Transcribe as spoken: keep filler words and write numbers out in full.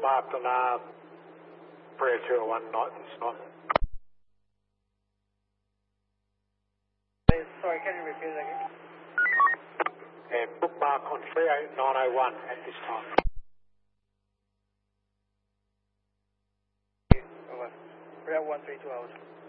bookmarked on uh, three oh two oh one night this time. Sorry, can you repeat that again? Yeah, bookmark on three eight nine oh one at this time. Over. We're at one three two hours.